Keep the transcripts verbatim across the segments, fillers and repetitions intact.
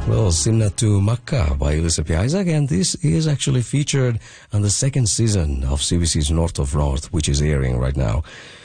Well, Simna to Makkah by Ulysses P. Isaac, and this is actually featured on the second season of C B C's North of North, which is airing right now.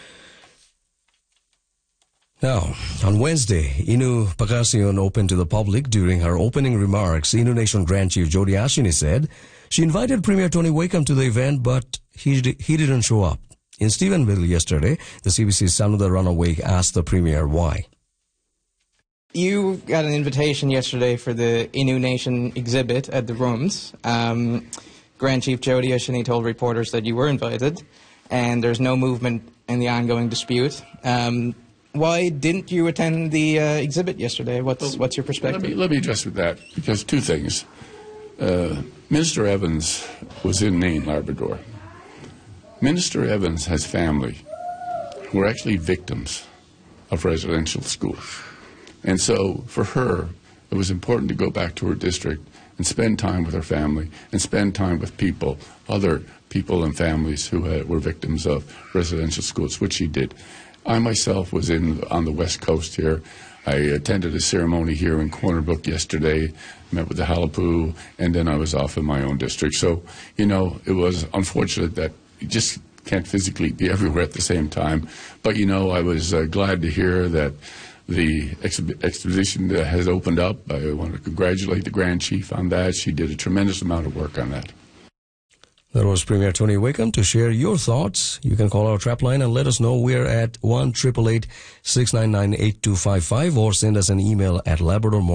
Now, on Wednesday, Inu Pagasian opened to the public. During her opening remarks, Inu Nation Grand Chief Jody Ashini said she invited Premier Tony Wakeham to the event, but he, he didn't show up. In Stephenville yesterday, the C B C's Sanuda Ranaway asked the Premier why. You got an invitation yesterday for the Innu Nation exhibit at the Rooms. Um, Grand Chief Jody Ashini told reporters that you were invited, and there's no movement in the ongoing dispute. Um, why didn't you attend the uh, exhibit yesterday? What's, well, what's your perspective? Let me, let me address with that, because two things. Uh, Minister Evans was in Nain, Labrador. Minister Evans has family who are actually victims of residential schools. And so, for her, it was important to go back to her district and spend time with her family and spend time with people, other people and families who had, were victims of residential schools, which she did. I myself was in on the West Coast here. I attended a ceremony here in Corner Brook yesterday, met with the Halapu, and then I was off in my own district. So, you know, it was unfortunate that you just can't physically be everywhere at the same time. But, you know, I was uh, glad to hear that the exhi exposition has opened up. I want to congratulate the Grand Chief on that. She did a tremendous amount of work on that. That was Premier Tony Wakeham. To share your thoughts, you can call our trap line and let us know. We're at one eight eight eight, six nine nine, eight two five five, or send us an email at Labrador